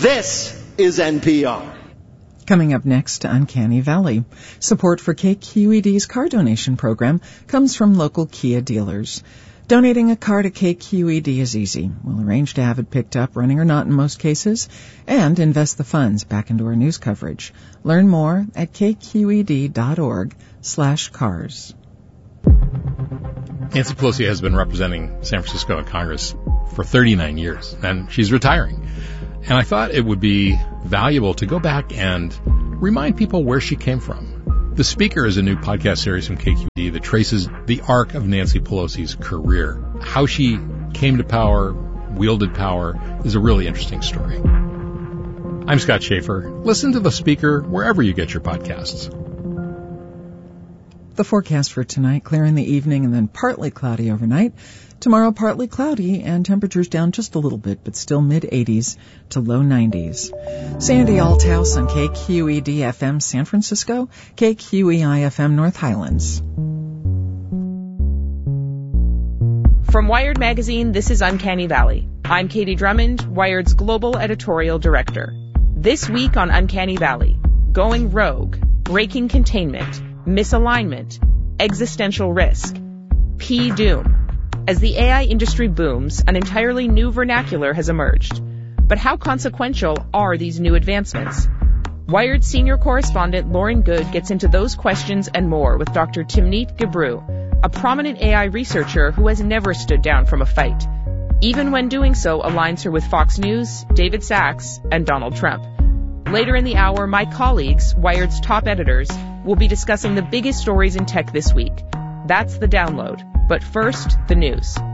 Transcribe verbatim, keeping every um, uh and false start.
This is N P R. Coming up next to Uncanny Valley. Support for K Q E D's car donation program comes from local Kia dealers. Donating a car to K Q E D is easy. We'll arrange to have it picked up, running or not in most cases, and invest the funds back into our news coverage. Learn more at kqed.org slash cars. Nancy Pelosi has been representing San Francisco in Congress for thirty-nine years, and she's retiring. And I thought it would be valuable to go back and remind people where she came from. The Speaker is a new podcast series from K Q E D that traces the arc of Nancy Pelosi's career. How she came to power, wielded power, is a really interesting story. I'm Scott Schaefer. Listen to The Speaker wherever you get your podcasts. The forecast for tonight, clear in the evening and then partly cloudy overnight. Tomorrow, partly cloudy and temperatures down just a little bit, but still mid-eighties to low nineties. Sandy Althouse on K Q E D F M San Francisco, K Q E I F M North Highlands. From Wired Magazine, this is Uncanny Valley. I'm Katie Drummond, Wired's global editorial director. This week on Uncanny Valley, going rogue, breaking containment, misalignment, existential risk, P-Doom. As the A I industry booms, an entirely new vernacular has emerged. But how consequential are these new advancements? Wired senior correspondent Lauren Good gets into those questions and more with Doctor Timnit Gebru, a prominent A I researcher who has never stood down from a fight. Even when doing so aligns her with Fox News, David Sachs, and Donald Trump. Later in the hour, my colleagues, Wired's top editors, will be discussing the biggest stories in tech this week. That's The Download. But first, the news.